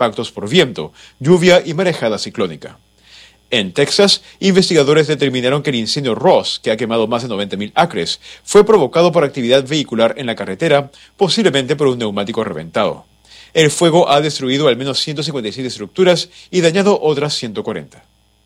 impactos por viento, lluvia y marejada ciclónica. En Texas, investigadores determinaron que el incendio Ross, que ha quemado más de 90.000 acres, fue provocado por actividad vehicular en la carretera, posiblemente por un neumático reventado. El fuego ha destruido al menos 157 estructuras y dañado otras 140.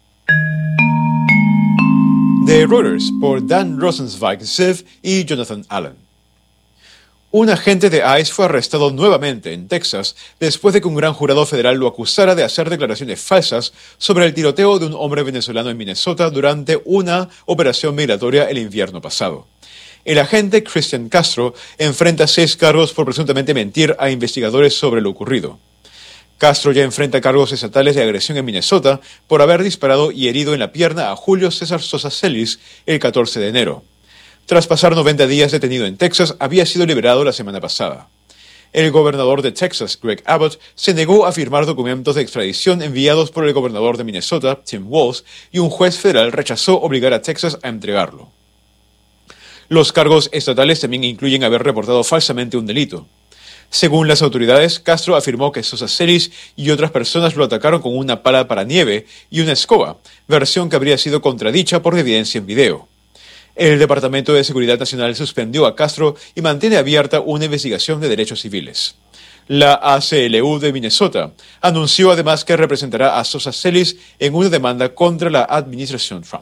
De Reuters, por Dan Rosenzweig-Zev y Jonathan Allen. Un agente de ICE fue arrestado nuevamente en Texas después de que un gran jurado federal lo acusara de hacer declaraciones falsas sobre el tiroteo de un hombre venezolano en Minnesota durante una operación migratoria el invierno pasado. El agente Christian Castro enfrenta 6 cargos por presuntamente mentir a investigadores sobre lo ocurrido. Castro ya enfrenta cargos estatales de agresión en Minnesota por haber disparado y herido en la pierna a Julio César Sosa Celis el 14 de enero. Tras pasar 90 días detenido en Texas, había sido liberado la semana pasada. El gobernador de Texas, Greg Abbott, se negó a firmar documentos de extradición enviados por el gobernador de Minnesota, Tim Walz, y un juez federal rechazó obligar a Texas a entregarlo. Los cargos estatales también incluyen haber reportado falsamente un delito. Según las autoridades, Castro afirmó que Sosa Celis y otras personas lo atacaron con una pala para nieve y una escoba, versión que habría sido contradicha por evidencia en video. El Departamento de Seguridad Nacional suspendió a Castro y mantiene abierta una investigación de derechos civiles. La ACLU de Minnesota anunció además que representará a Sosa Celis en una demanda contra la administración Trump.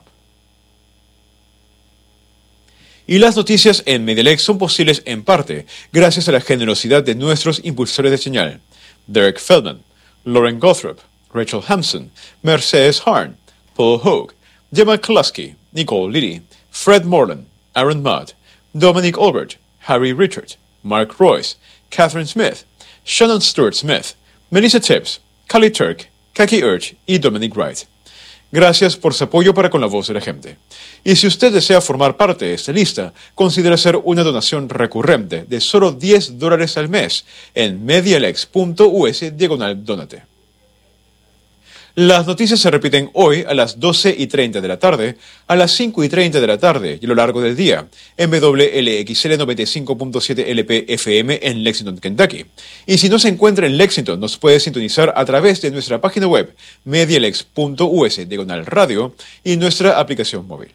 Y las noticias en Medialex son posibles en parte gracias a la generosidad de nuestros impulsores de señal: Derek Feldman, Lauren Gothrop, Rachel Hampson, Mercedes Harn, Paul Hogue, Gemma Klasky, Nicole Liddy, Fred Moreland, Aaron Mudd, Dominic Albert, Harry Richard, Mark Royce, Catherine Smith, Shannon Stewart Smith, Melissa Tibbs, Callie Turk, Kaki Urch y Dominic Wright. Gracias por su apoyo para con la voz de la gente. Y si usted desea formar parte de esta lista, considere hacer una donación recurrente de solo $10 al mes en medialex.us/donate. Las noticias se repiten hoy a las 12:30 de la tarde, a las 5:30 de la tarde y a lo largo del día en WLXL 95.7 LP FM en Lexington, Kentucky. Y si no se encuentra en Lexington, nos puede sintonizar a través de nuestra página web medialex.us/radio y nuestra aplicación móvil.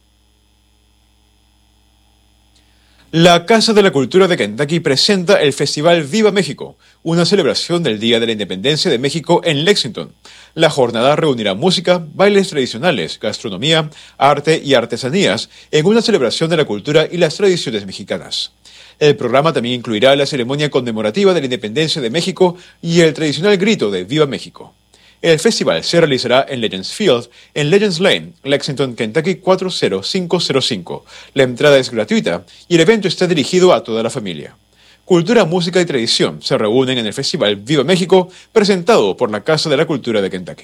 La Casa de la Cultura de Kentucky presenta el Festival Viva México, una celebración del Día de la Independencia de México en Lexington. La jornada reunirá música, bailes tradicionales, gastronomía, arte y artesanías en una celebración de la cultura y las tradiciones mexicanas. El programa también incluirá la ceremonia conmemorativa de la Independencia de México y el tradicional grito de Viva México. El festival se realizará en Legends Field, en Legends Lane, Lexington, Kentucky 40505. La entrada es gratuita y el evento está dirigido a toda la familia. Cultura, música y tradición se reúnen en el Festival Viva México, presentado por la Casa de la Cultura de Kentucky.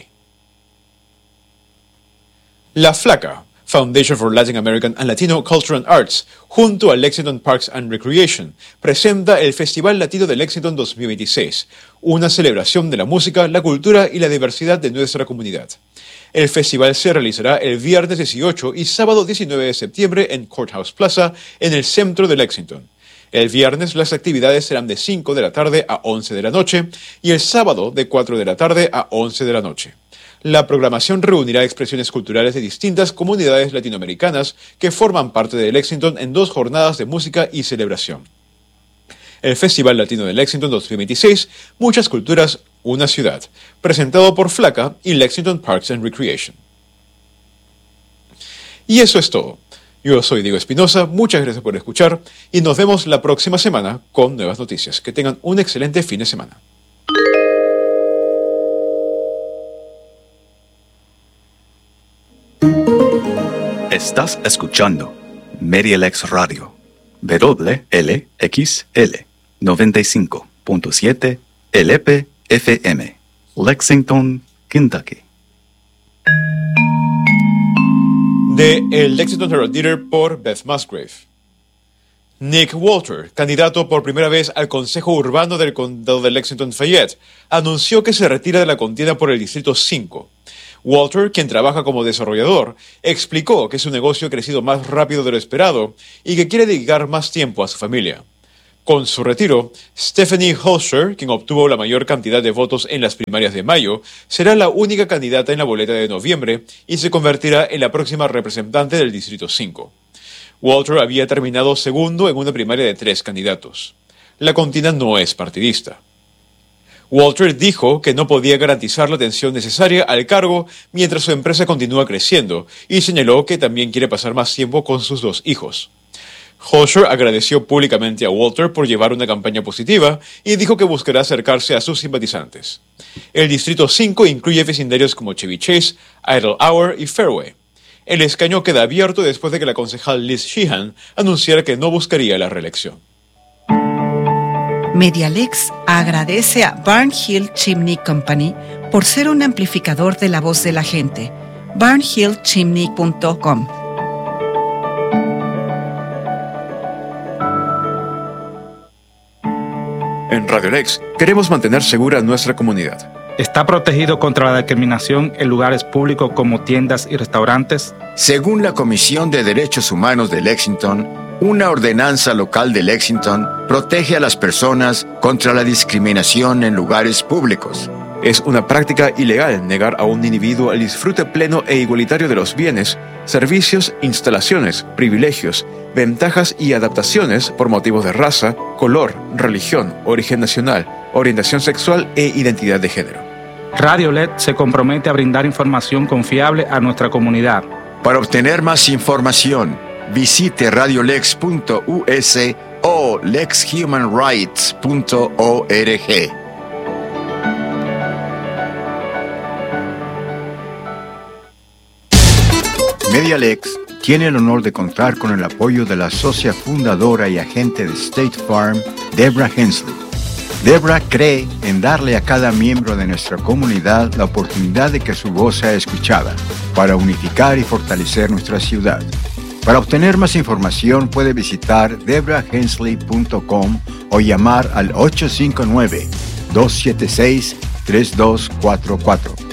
La Flaca, Foundation for Latin American and Latino Culture and Arts, junto a Lexington Parks and Recreation, presenta el Festival Latino de Lexington 2026, una celebración de la música, la cultura y la diversidad de nuestra comunidad. El festival se realizará el viernes 18 y sábado 19 de septiembre en Courthouse Plaza, en el centro de Lexington. El viernes las actividades serán de 5 de la tarde a 11 de la noche y el sábado de 4 de la tarde a 11 de la noche. La programación reunirá expresiones culturales de distintas comunidades latinoamericanas que forman parte de Lexington en 2 jornadas de música y celebración. El Festival Latino de Lexington 2026, Muchas Culturas, Una Ciudad, presentado por Flaca y Lexington Parks and Recreation. Y eso es todo. Yo soy Diego Espinosa, muchas gracias por escuchar y nos vemos la próxima semana con nuevas noticias. Que tengan un excelente fin de semana. Estás escuchando Medialex Radio, WLXL 95.7 LP FM, Lexington, Kentucky. De el Lexington Herald Leader por Beth Musgrave. Nick Walter, candidato por primera vez al Consejo Urbano del Condado de Lexington-Fayette, anunció que se retira de la contienda por el Distrito 5. Walter, quien trabaja como desarrollador, explicó que su negocio ha crecido más rápido de lo esperado y que quiere dedicar más tiempo a su familia. Con su retiro, Stephanie Holscher, quien obtuvo la mayor cantidad de votos en las primarias de mayo, será la única candidata en la boleta de noviembre y se convertirá en la próxima representante del Distrito 5. Walter había terminado segundo en una primaria de 3 candidatos. La contienda no es partidista. Walter dijo que no podía garantizar la atención necesaria al cargo mientras su empresa continúa creciendo y señaló que también quiere pasar más tiempo con sus 2 hijos. Holscher agradeció públicamente a Walter por llevar una campaña positiva y dijo que buscará acercarse a sus simpatizantes. El Distrito 5 incluye vecindarios como Chevy Chase, Idle Hour y Fairway. El escaño queda abierto después de que la concejal Liz Sheehan anunciara que no buscaría la reelección. Medialex agradece a Barnhill Chimney Company por ser un amplificador de la voz de la gente. barnhillchimney.com. En Radio Lex queremos mantener segura nuestra comunidad. ¿Está protegido contra la discriminación en lugares públicos como tiendas y restaurantes? Según la Comisión de Derechos Humanos de Lexington, una ordenanza local de Lexington protege a las personas contra la discriminación en lugares públicos. Es una práctica ilegal negar a un individuo el disfrute pleno e igualitario de los bienes, servicios, instalaciones, privilegios, ventajas y adaptaciones por motivos de raza, color, religión, origen nacional, orientación sexual e identidad de género. Radio LED se compromete a brindar información confiable a nuestra comunidad. Para obtener más información, visite radiolex.us o lexhumanrights.org. Medialex tiene el honor de contar con el apoyo de la socia fundadora y agente de State Farm, Deborah Hensley. Deborah cree en darle a cada miembro de nuestra comunidad la oportunidad de que su voz sea escuchada, para unificar y fortalecer nuestra ciudad. Para obtener más información puede visitar deborahhensley.com o llamar al 859-276-3244.